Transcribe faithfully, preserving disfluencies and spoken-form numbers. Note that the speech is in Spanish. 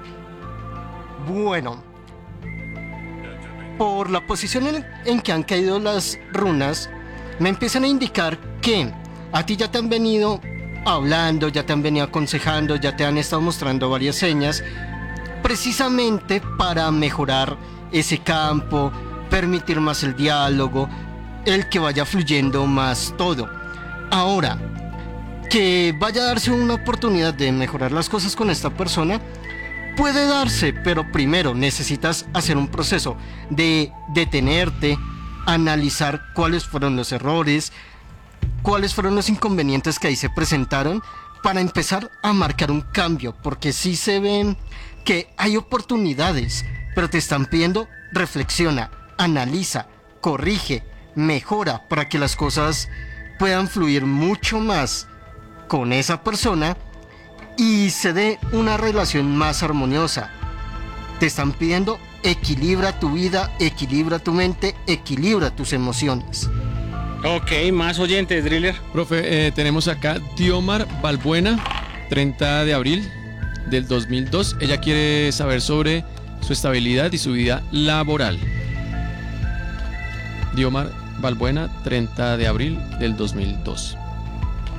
Bueno, por la posición en, en que han caído las runas, me empiezan a indicar que a ti ya te han venido hablando, ya te han venido aconsejando, ya te han estado mostrando varias señas, precisamente para mejorar ese campo, permitir más el diálogo, el que vaya fluyendo más todo. Ahora, que vaya a darse una oportunidad de mejorar las cosas con esta persona, puede darse, pero primero necesitas hacer un proceso de detenerte, analizar cuáles fueron los errores, cuáles fueron los inconvenientes que ahí se presentaron, para empezar a marcar un cambio, porque sí se ven que hay oportunidades, pero te están pidiendo reflexiona, analiza, corrige, mejora para que las cosas puedan fluir mucho más con esa persona y se dé una relación más armoniosa. Te están pidiendo equilibra tu vida, equilibra tu mente, equilibra tus emociones. Ok, más oyentes, Driller. Profe, eh, tenemos acá Diomar Balbuena, treinta de abril del dos mil dos. Ella quiere saber sobre su estabilidad y su vida laboral. Diomar Balbuena, treinta de abril del dos mil dos.